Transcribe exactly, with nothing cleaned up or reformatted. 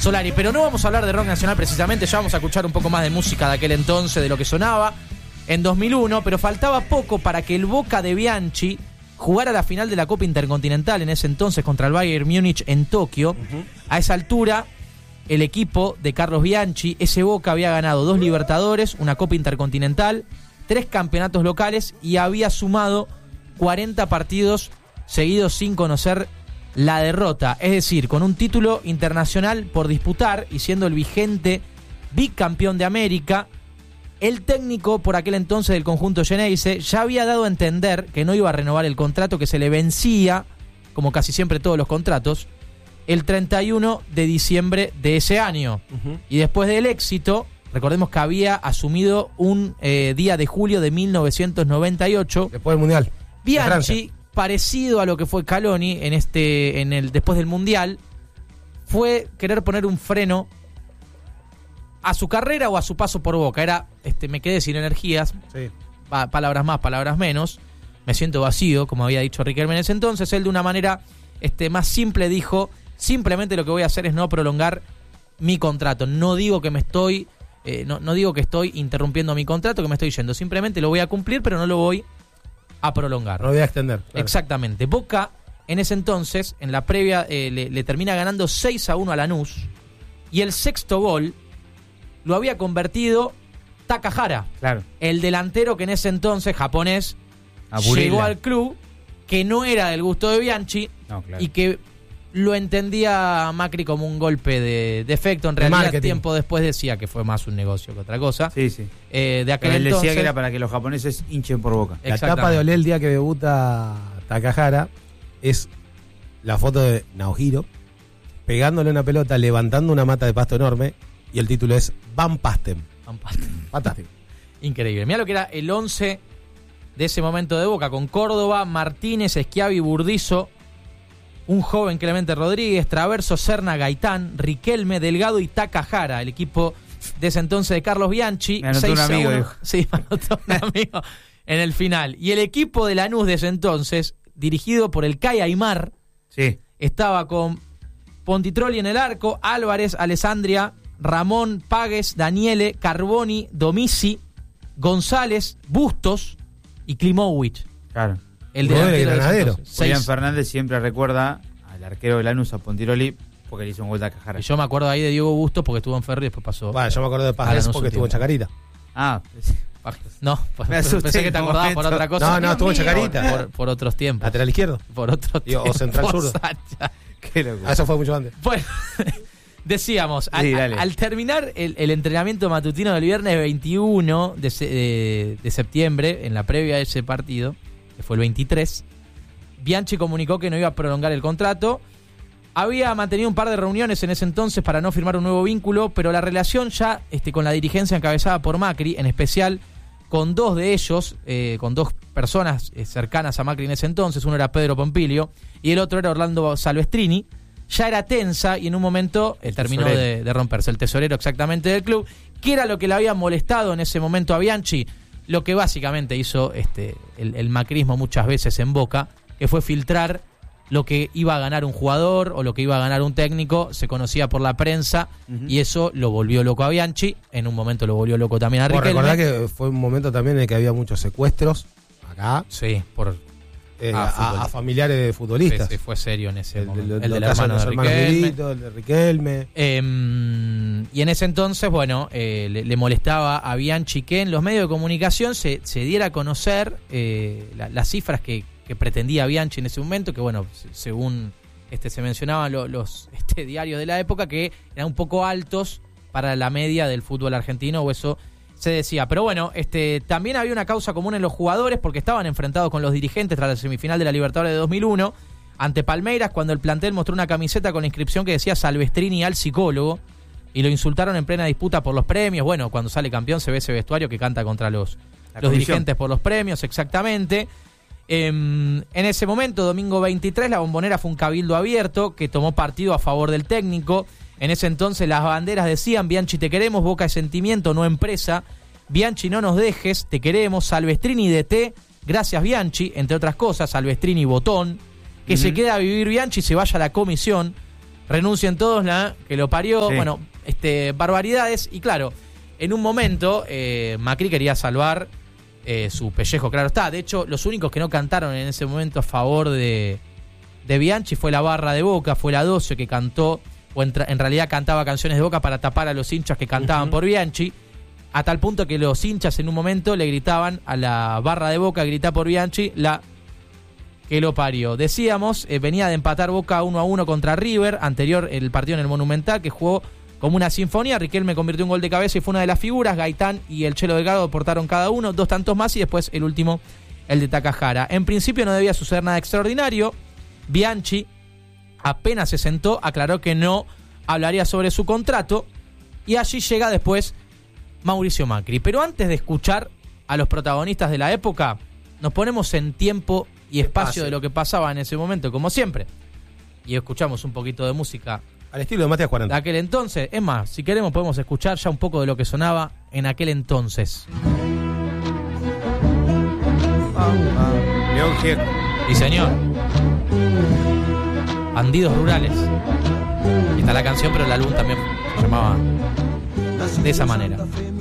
Solari. Pero no vamos a hablar de rock nacional precisamente, ya vamos a escuchar un poco más de música de aquel entonces, de lo que sonaba en dos mil uno, pero faltaba poco para que el Boca de Bianchi jugara la final de la Copa Intercontinental en ese entonces contra el Bayern Múnich en Tokio. Uh-huh. A esa altura, el equipo de Carlos Bianchi, ese Boca, había ganado dos Libertadores, una Copa Intercontinental, tres campeonatos locales y había sumado cuarenta partidos seguidos sin conocer la derrota. Es decir, con un título internacional por disputar y siendo el vigente bicampeón de América, el técnico por aquel entonces del conjunto Geneise ya había dado a entender que no iba a renovar el contrato, que se le vencía, como casi siempre todos los contratos, el treinta y uno de diciembre de ese año. Uh-huh. Y después del éxito, recordemos que había asumido un eh, día de julio de mil novecientos noventa y ocho. Después del Mundial. Bianchi, parecido a lo que fue Scaloni en este, en el, después del Mundial, fue querer poner un freno a su carrera o a su paso por Boca. Era, este, me quedé sin energías, sí. pa- palabras más, palabras menos, me siento vacío, como había dicho Riquelme en ese entonces. Él de una manera este, más simple dijo, simplemente lo que voy a hacer es no prolongar mi contrato. No digo que me estoy, eh, no, no digo que estoy interrumpiendo mi contrato, que me estoy yendo, simplemente lo voy a cumplir, pero no lo voy a prolongar. No lo voy a extender. Claro. Exactamente. Boca, en ese entonces, en la previa, eh, le, le termina ganando seis a uno a Lanús, y el sexto gol lo había convertido Takahara, claro, el delantero que en ese entonces, japonés, Aburila. llegó al club, que no era del gusto de Bianchi, no, claro, y que lo entendía Macri como un golpe de, de efecto. En realidad, marketing. Tiempo después decía que fue más un negocio que otra cosa. Sí, sí. Eh, de aquel Pero él entonces, decía que era para que los japoneses hinchen por Boca. La tapa de Olé el día que debuta Takahara es la foto de Naohiro pegándole una pelota, levantando una mata de pasto enorme, y el título es Van Pasten. Van Pasten. Fantástico. Increíble. Mirá lo que era el once de ese momento de Boca, con Córdoba, Martínez, Schiavi, Burdizo, un joven Clemente Rodríguez, Traverso, Serna, Gaitán, Riquelme, Delgado y Takahara, el equipo de ese entonces de Carlos Bianchi. Me anotó un amigo, dijo. Sí, me anotó un amigo en el final. Y el equipo de Lanús de ese entonces, dirigido por el Kai Aymar, sí, estaba con Pontitroli en el arco, Álvarez, Alessandria, Ramón, Páguez, Daniele, Carboni, Domisi, González, Bustos y Klimovic. Claro. El Nueve delantero de Granadero. ese entonces. Julián Seis. Fernández siempre recuerda al arquero de Lanús, a Pontiroli, porque le hizo un gol a Takahara. Y yo me acuerdo ahí de Diego Bustos porque estuvo en Ferro y después pasó. Bueno, yo me acuerdo de Ah, Pajes no porque supo. estuvo en Chacarita. Ah, No, pues, Me asusté pensé que te en un acordabas por momento. otra cosa. No, no, estuvo en Chacarita. Por, por otros tiempos. Lateral izquierdo. Por otros Digo, o tiempos. central zurdo. Sacha. qué locura. Ah, eso fue mucho antes. Bueno, decíamos, al, Sí, dale. al terminar el, el entrenamiento matutino del viernes veintiuno de, se- de, de septiembre, en la previa de ese partido, que fue el veintitrés, Bianchi comunicó que no iba a prolongar el contrato. Había mantenido un par de reuniones en ese entonces para no firmar un nuevo vínculo, pero la relación ya este, con la dirigencia encabezada por Macri, en especial con dos de ellos, eh, con dos personas eh, cercanas a Macri en ese entonces, uno era Pedro Pompilio y el otro era Orlando Salvestrini, ya era tensa y en un momento eh, terminó de, de romperse. El tesorero exactamente del club, que era lo que le había molestado en ese momento a Bianchi, lo que básicamente hizo este, el, el macrismo muchas veces en Boca, que fue filtrar lo que iba a ganar un jugador o lo que iba a ganar un técnico, se conocía por la prensa, uh-huh. y eso lo volvió loco a Bianchi, en un momento lo volvió loco también a Por Riquelme. recordar que fue un momento también en el que había muchos secuestros acá, Sí, por eh, Ah, a, fútbol. a familiares de futbolistas. sí, sí, fue serio en ese El, momento. el, El de la caso de hermana los de hermanos Riquelme. Milito, el de Riquelme. Eh, y en ese entonces, bueno, eh, le, le molestaba a Bianchi que en los medios de comunicación se, se diera a conocer eh, la, las cifras que, que pretendía Bianchi en ese momento, que bueno, se- según este se mencionaban lo- los este, diarios de la época, que eran un poco altos para la media del fútbol argentino, o eso se decía. Pero bueno, este también había una causa común en los jugadores porque estaban enfrentados con los dirigentes tras la semifinal de la Libertadores de dos mil uno ante Palmeiras, cuando el plantel mostró una camiseta con la inscripción que decía Salvestrini al psicólogo y lo insultaron en plena disputa por los premios. Bueno, cuando sale campeón se ve ese vestuario que canta contra los, La los comisión. dirigentes por los premios, exactamente. Eh, en ese momento, domingo veintitrés, la Bombonera fue un cabildo abierto que tomó partido a favor del técnico. En ese entonces las banderas decían: Bianchi te queremos, Boca es sentimiento, no empresa. Bianchi no nos dejes, te queremos. Salvestrini D T, gracias Bianchi, entre otras cosas. Salvestrini botón, que Uh-huh. se quede a vivir Bianchi y se vaya a la comisión. renuncien todos, la que lo parió, Sí. bueno, este, barbaridades. Y claro, en un momento eh, Macri quería salvar eh, su pellejo, claro está. De hecho, los únicos que no cantaron en ese momento a favor de, de Bianchi fue la barra de Boca, fue la doce que cantó, o en, en realidad cantaba canciones de Boca para tapar a los hinchas que cantaban uh-huh. por Bianchi, a tal punto que los hinchas en un momento le gritaban a la barra de Boca, grita por Bianchi, la que lo parió. Decíamos, eh, venía de empatar Boca uno a uno contra River, anterior el partido en el Monumental, que jugó como una sinfonía. Riquelme convirtió un gol de cabeza y fue una de las figuras. Gaitán y el Chelo Delgado aportaron cada uno, dos tantos más, y después el último, el de Takahara. En principio no debía suceder nada extraordinario. Bianchi apenas se sentó, aclaró que no hablaría sobre su contrato, y allí llega después Mauricio Macri. Pero antes de escuchar a los protagonistas de la época, nos ponemos en tiempo y espacio de lo que pasaba en ese momento, como siempre. Y escuchamos un poquito de música al estilo de Matías cuarenta. De aquel entonces. Es más, si queremos podemos escuchar ya un poco de lo que sonaba en aquel entonces. León Gieco. Sí, señor. Bandidos Rurales. Y está la canción, pero el álbum también se llamaba de esa manera.